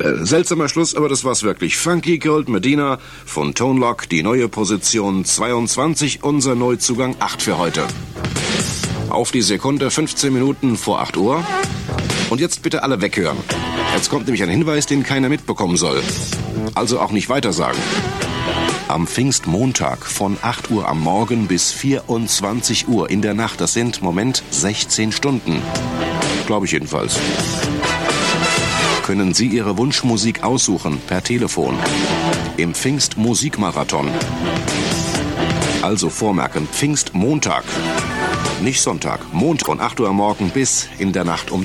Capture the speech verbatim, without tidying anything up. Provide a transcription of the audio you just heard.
Äh, seltsamer Schluss, aber das war's wirklich. Funky Gold Medina von Tone Loc, die neue Position zweiundzwanzig, unser Neuzugang acht für heute. Auf die Sekunde, fünfzehn Minuten vor acht Uhr. Und jetzt bitte alle weghören. Jetzt kommt nämlich ein Hinweis, den keiner mitbekommen soll. Also auch nicht weitersagen. Am Pfingstmontag von acht Uhr am Morgen bis vierundzwanzig Uhr in der Nacht, das sind, Moment, sechzehn Stunden. Glaube ich jedenfalls. Können Sie Ihre Wunschmusik aussuchen per Telefon im Pfingstmusikmarathon. Also vormerken, Pfingstmontag, nicht Sonntag, Montag von acht Uhr am Morgen bis in der Nacht um